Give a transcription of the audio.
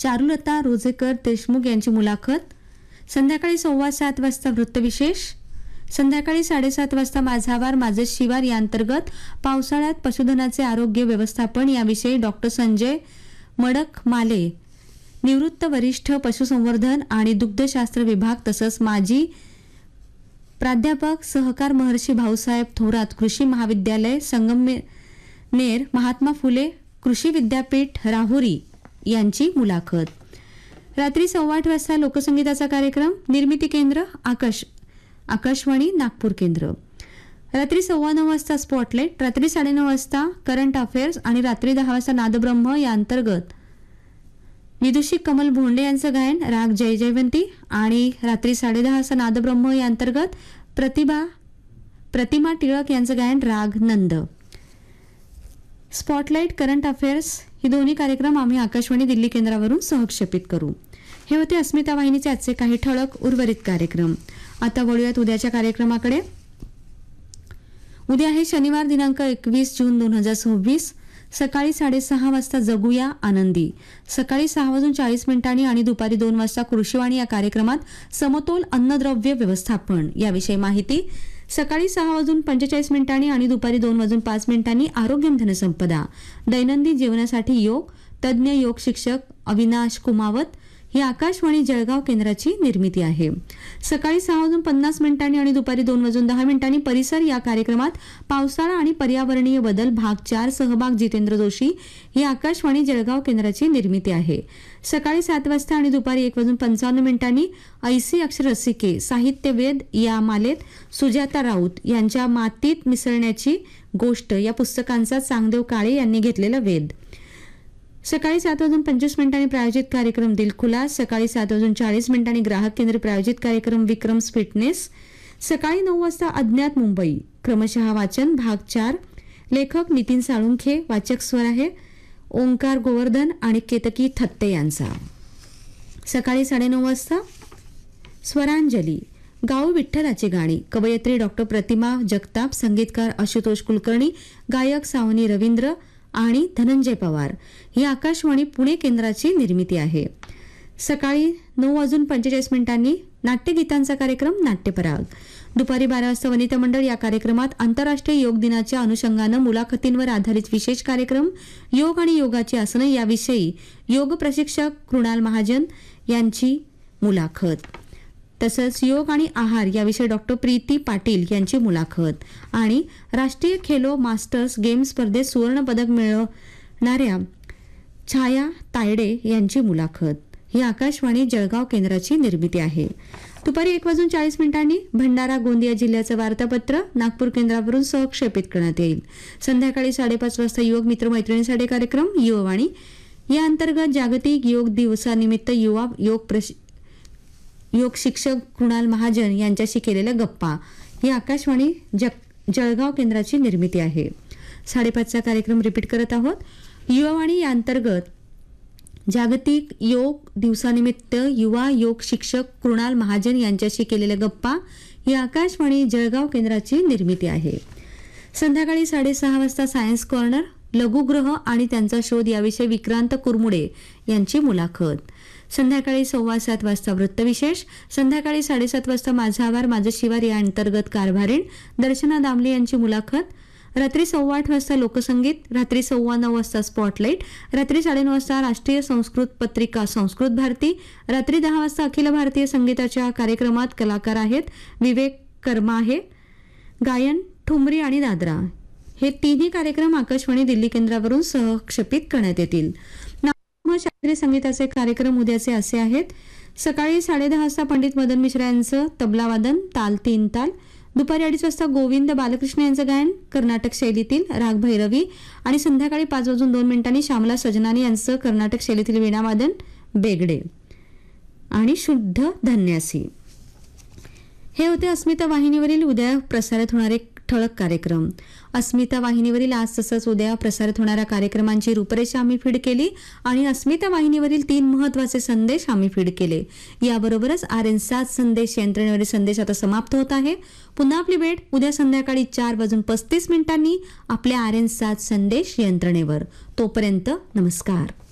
चारुलता रोजेकर देशमुख यांची मुलाखत, संध्याकाळी 7:15 वाजता वृत्तविशेष, संध्याकाळी 7:30 वाजता माझा वार माझे शिवार या अंतर्गत पावसाळ्यात पशुधनाचे आरोग्य व्यवस्थापन याविषयी डॉक्टर संजय मडकमाले, निवृत्त वरिष्ठ पशुसंवर्धन आणि दुग्धशास्त्र विभाग तसंच माजी प्राध्यापक सहकार महर्षी भाऊसाहेब थोरात कृषी महाविद्यालय संगमनेर महात्मा फुले कृषी विद्यापीठ राहुरी यांची मुलाखत. रात्री 8:15 वाजता लोकसंगीताचा कार्यक्रम, निर्मिती केंद्र आकाशवाणी नागपूर केंद्र. रात्री 9:15 वाजता स्पॉटलाइट, रात्री 9:30 वाजता करंट अफेअर्स आणि रात्री 10 वाजता नादब्रह्म या अंतर्गत विदुषी कमल भोंडे यांचं गायन राग जय जयवंती आणि रात्री 10:30 वाजता नादब्रह्म या अंतर्गत प्रतिमा टिळक यांचं गायन राग नंद. स्पॉटलाइट, करंट अफेअर्स हे दोन्ही कार्यक्रम आम्ही आकाशवाणी दिल्ली केंद्रावरून सहक्षेपित करू. हे होते अस्मिता वाहिनीचे आजचे काही ठळक उर्वरित कार्यक्रम. आता वळूयात उद्याच्या कार्यक्रमाकडे. उद्या आहे शनिवार दिनांक 21 जून 2026. सकाळी 6:30 वाजता जगूया आनंदी, सकाळी 6:40 आणि दुपारी 2 वाजता कृषीवाणी या कार्यक्रमात समतोल अन्नद्रव्य व्यवस्थापन याविषयी माहिती, सकाळी 6:45 आणि दुपारी 2:05 आरोग्यम धनसंपदा, दैनंदिन जीवनासाठी योग, तज्ज्ञ योग शिक्षक अविनाश कुमावत ही आकाशवाणी जळगाव केंद्राची निर्मिती आहे. सकाळी 6:50 आणि दुपारी 2:10 परिसर या कार्यक्रमात पावसाळा आणि पर्यावरणीय बदल भाग 4 सहभाग जितेंद्र जोशी ही आकाशवाणी जळगाव केंद्राची निर्मिती आहे. सकाळी 7 वाजता आणि दुपारी 1:55 ऐसी अक्षर रसिके साहित्यवेद या मालेत सुजाता राऊत यांच्या मातीत मिसळण्याची गोष्ट या पुस्तकांचा चांगदेव काळे यांनी घेतलेला वेध. सकाळी 7:25 प्रायोजित कार्यक्रम दिलखुलास, सकाळी 7:40 ग्राहक केंद्र प्रायोजित कार्यक्रम विक्रम्स फिटनेस, सकाळी 9 वाजता अज्ञात मुंबई क्रमशः वाचन भाग 4, लेखक नितीन साळुंखे, वाचक स्वर आहे ओंकार गोवर्धन आणि केतकी थत्ते यांचा. सकाळी 9:30 वाजता स्वरांजली गाऊ विठ्ठलाची गाणी, कवयित्री डॉक्टर प्रतिमा जगताप, संगीतकार आशुतोष कुलकर्णी, गायक सावनी रवींद्र आणि धनंजय पवार ही आकाशवाणी पुणे केंद्राची निर्मिती आहे. सकाळी 9:45 नाट्यगीतांचा कार्यक्रम नाट्यपराग, दुपारी 12 वाजता वनिता मंडळ या कार्यक्रमात आंतरराष्ट्रीय योग दिनाच्या अनुषंगानं मुलाखतींवर आधारित विशेष कार्यक्रम योग आणि योगाची आसनं याविषयी योग प्रशिक्षक कृणाल महाजन यांची मुलाखत, तसंच योग आणि आहार याविषयी डॉक्टर प्रीती पाटील यांची मुलाखत आणि राष्ट्रीय खेलो मास्टर्स गेम स्पर्धेत सुवर्ण पदक मिळवणाऱ्या छाया तायडे यांची मुलाखत ही आकाशवाणी जळगाव केंद्राची निर्मिती आहे. दुपारी 1:40 भंडारा गोंदिया जिल्ह्याचं वार्तापत्र नागपूर केंद्रावरून सहक्षेपित करण्यात येईल. संध्याकाळी 5:30 वाजता युवक मित्र मैत्रिणींसाठी कार्यक्रम युववाणी या अंतर्गत जागतिक योग दिवसानिमित्त युवा योग शिक्षक कृणाल महाजन यांच्याशी केलेल्या गप्पा ही आकाशवाणी जळगाव केंद्राची निर्मिती आहे. 5:30चा कार्यक्रम रिपीट करत आहोत. युवावाणी या अंतर्गत जागतिक योग दिवसानिमित्त युवा योग शिक्षक कृणाल महाजन यांच्याशी केलेल्या गप्पा ही आकाशवाणी जळगाव केंद्राची निर्मिती आहे. संध्याकाळी 6:30 वाजता सायन्स कॉर्नर लघुग्रह आणि त्यांचा शोध याविषयी विक्रांत कुरमुडे यांची मुलाखत. संध्याकाळी 7:15 वाजता वृत्तविशेष, संध्याकाळी 7:30 वाजता माझा आवार माझं शिवार या अंतर्गत कारभारीण दर्शना दामले यांची मुलाखत, रात्री 8:15 वाजता लोकसंगीत, रात्री 9:15 वाजता स्पॉटलाइट, रात्री 9:30 वाजता राष्ट्रीय संस्कृत पत्रिका संस्कृत भारती, रात्री 10 वाजता अखिल भारतीय संगीताच्या कार्यक्रमात कलाकार आहेत विवेक कर्मा आहे, गायन ठुमरी आणि दादरा हे तिन्ही कार्यक्रम आकाशवाणी दिल्ली केंद्रावरून सहक्षेपित करण्यात येतील. शास्त्रीय संगीताचे कार्यक्रम उद्याचे असे आहेत. सकाळी 10:30 वाजता पंडित मदन मिश्रा यांचं तबलावादन ताल 3 ताल, दुपारी 2:30 वाजता गोविंद बालकृष्ण यांचं गायन कर्नाटक शैलीतील राग भैरवी आणि संध्याकाळी 5:02 श्यामला सजनानी यांचं कर्नाटक शैलीतील वीणावादन बेगडे आणि शुद्ध धन्यासी. हे होते अस्मिता वाहिनीवरील उद्या प्रसारित होणारे ठळक कार्यक्रम. अस्मिता वाहिनीवरील आज तसंच उद्या प्रसारित होणाऱ्या कार्यक्रमांची रूपरेषा आम्ही फीड केली आणि अस्मिता वाहिनीवरील 3 महत्त्वाचे संदेश आम्ही फीड केले. याबरोबरच RN7 संदेश यंत्रणेवरील संदेश आता समाप्त होत आहे. पुन्हा आपली भेट उद्या संध्याकाळी 4:35 आपल्या RN7 संदेश यंत्रणेवर. तोपर्यंत नमस्कार.